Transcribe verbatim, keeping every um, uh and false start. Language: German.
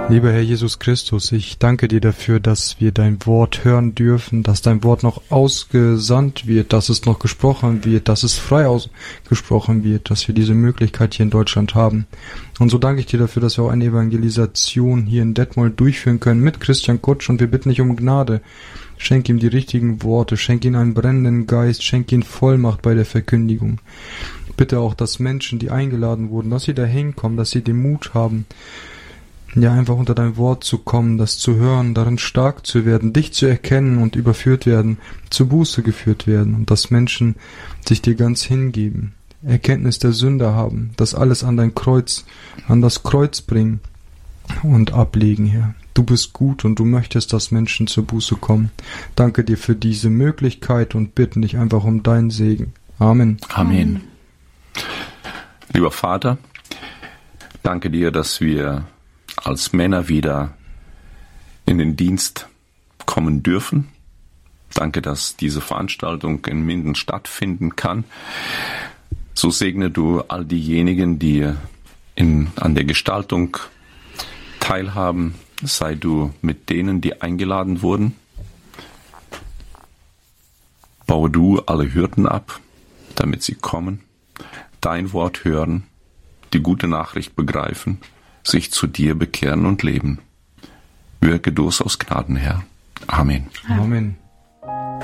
Lieber Herr Jesus Christus, ich danke dir dafür, dass wir dein Wort hören dürfen, dass dein Wort noch ausgesandt wird, dass es noch gesprochen wird, dass es frei ausgesprochen wird, dass wir diese Möglichkeit hier in Deutschland haben. Und so danke ich dir dafür, dass wir auch eine Evangelisation hier in Detmold durchführen können mit Christian Kutsch, und wir bitten dich um Gnade. Schenk ihm die richtigen Worte, schenk ihm einen brennenden Geist, schenk ihm Vollmacht bei der Verkündigung. Bitte auch, dass Menschen, die eingeladen wurden, dass sie da hinkommen, dass sie den Mut haben, ja, einfach unter dein Wort zu kommen, das zu hören, darin stark zu werden, dich zu erkennen und überführt werden, zur Buße geführt werden, und dass Menschen sich dir ganz hingeben, Erkenntnis der Sünde haben, das alles an dein Kreuz, an das Kreuz bringen und ablegen, Herr. Du bist gut und du möchtest, dass Menschen zur Buße kommen. Danke dir für diese Möglichkeit und bitten dich einfach um deinen Segen. Amen. Amen. Lieber Vater, danke dir, dass wir als Männer wieder in den Dienst kommen dürfen. Danke, dass diese Veranstaltung in Minden stattfinden kann. So segne du all diejenigen, die in, an der Gestaltung teilhaben. Sei du mit denen, die eingeladen wurden. Baue du alle Hürden ab, damit sie kommen, dein Wort hören, die gute Nachricht begreifen, sich zu dir bekehren und leben. Wirke du es aus Gnaden, Herr. Amen. Amen.